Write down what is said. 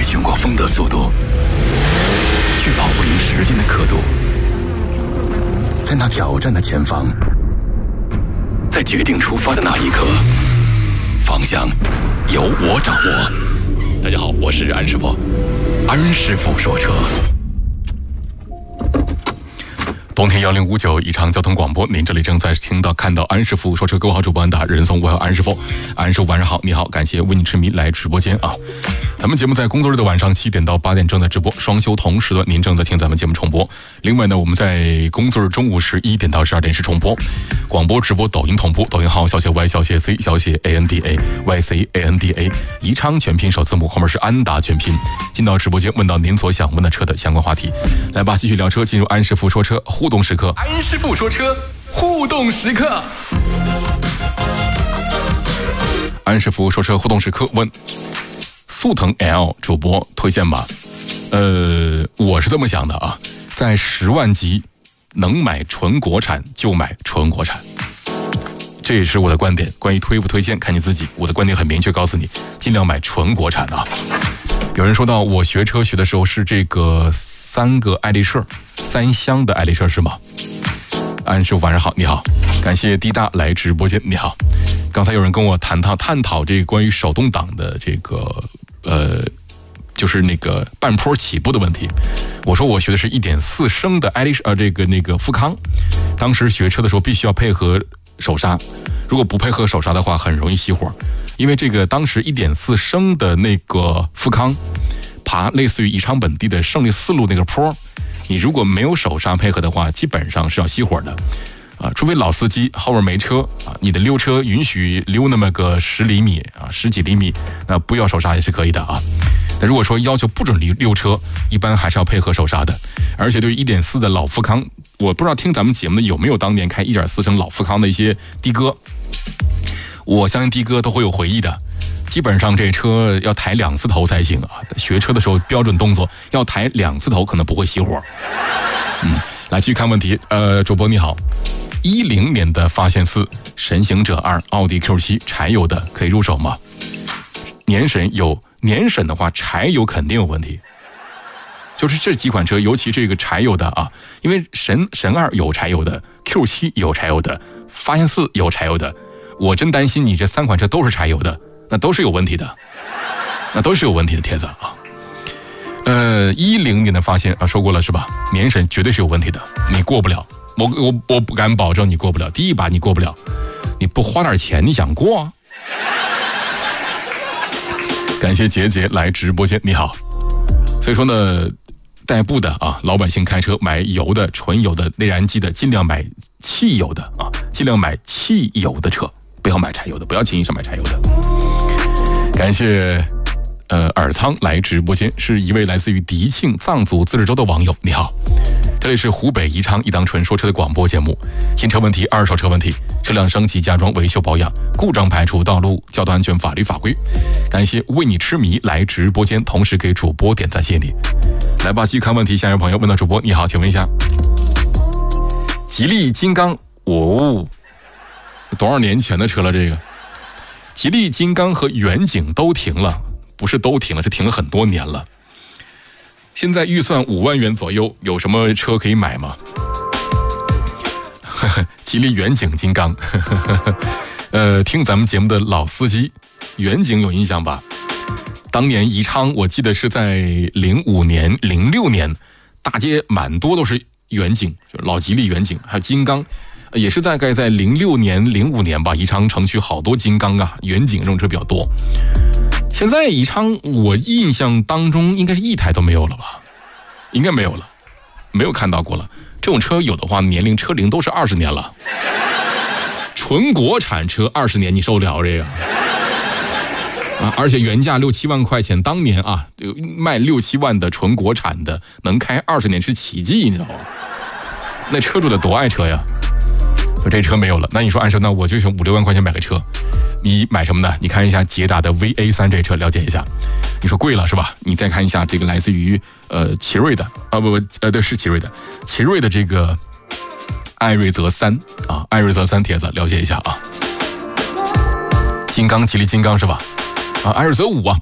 寻过风的速度，却跑不赢时间的刻度。在那挑战的前方，在决定出发的那一刻，方向由我掌握。大家好，我是安师傅，安师傅说车。冬天1059宜昌交通广播，您这里正在看到安师傅说车，各位好，主播安达，人送我好安师傅，安师傅晚上好，你好，感谢为你痴迷来直播间啊。咱们节目在工作日的晚上7点到8点正在直播，双休同时段您正在听咱们节目重播。另外呢，我们在工作日中午11点到12点是重播，广播直播抖音同步，抖音号小写 Y 小写 C 小写 ANDA YCANDA， 宜昌全拼首字母后面是安达全拼。进到直播间问到您所想问的车的相关话题，来吧，继续聊车，进入安师傅说车互动时刻。安师傅说车互动时刻，安师傅说车互动时刻问速腾 L 主播推荐吧。我是这么想的啊，在10万级能买纯国产就买纯国产，这也是我的观点。关于推不推荐看你自己，我的观点很明确，告诉你尽量买纯国产啊。有人说到我学车学的时候是这个3个爱丽舍，3厢的爱丽舍是吗？安师傅晚上好，你好，感谢滴大来直播间，你好。刚才有人跟我探讨这个关于手动挡的这个就是那个半坡起步的问题。我说我学的是1.4升的爱丽舍那个富康，当时学车的时候必须要配合手刹，如果不配合手刹的话很容易熄火，因为这个当时1.4升的那个富康爬类似于宜昌本地的胜利4路那个坡，你如果没有手刹配合的话基本上是要熄火的啊，除非老司机后面没车啊，你的溜车允许溜那么个10厘米啊，10几厘米，那不要手刹也是可以的啊。但如果说要求不准溜车，一般还是要配合手刹的。而且对于1.4的老富康，我不知道听咱们节目的有没有当年开1.4升老富康的一些的哥，我相信的哥都会有回忆的。基本上这车要抬2次头才行啊，学车的时候标准动作要抬2次头，可能不会熄火。来继续看问题。主播你好，10年的发现4神行者2奥迪 Q7 柴油的可以入手吗？年审的话柴油肯定有问题，就是这几款车，尤其这个柴油的啊，因为神2有柴油的， Q7 有柴油的，发现4有柴油的，我真担心你这3款车都是柴油的，那都是有问题的，帖子啊。10年的发现啊，说过了是吧？年审绝对是有问题的，你过不了，我不敢保证你过不了，第一把你过不了，你不花点钱你想过啊？感谢杰杰来直播间，你好。所以说呢，代步的啊，老百姓开车买油的、纯油的、内燃机的，尽量买汽油的啊，尽量买汽油的车，不要买柴油的，不要轻易上买柴油的。感谢尔仓来直播间，是一位来自于迪庆藏族自治州的网友，你好。这里是湖北宜昌一档纯说车的广播节目，新车问题、二手车问题、车辆升级、加装、维修保养、故障排除、道路交通安全、法律法规。感谢为你痴迷来直播间，同时给主播点赞，谢谢你。来吧，继续看问题。下一位朋友问到主播，你好，请问一下，吉利金刚多少年前的车了？这个吉利金刚和远景都停了，不是都停了，是停了很多年了。现在预算5万元左右，有什么车可以买吗？吉利远景金刚，听咱们节目的老司机，远景有印象吧？当年宜昌，我记得是在05年、06年，大街满多都是远景，就是老吉利远景，还有金刚，也是大概在06年、05年吧，宜昌城区好多金刚啊、远景这种车比较多。现在宜昌我印象当中应该是1台都没有了吧，应该没有了，没有看到过了。这种车有的话车龄都是20年了，纯国产车20年你受得了这个啊？而且原价6、7万块钱，当年啊卖6、7万的纯国产的能开20年是奇迹，你知道吗？那车主得多爱车呀。这车没有了，那你说按说那我就想5、6万块钱买个车，你买什么呢？你看一下捷达的 VA3 这车，了解一下。你说贵了是吧？你再看一下这个来自于奇瑞的对，是奇瑞的这个艾瑞泽3啊，艾瑞泽3帖子了解一下啊。金刚，吉利金刚是吧？啊，艾瑞泽5啊。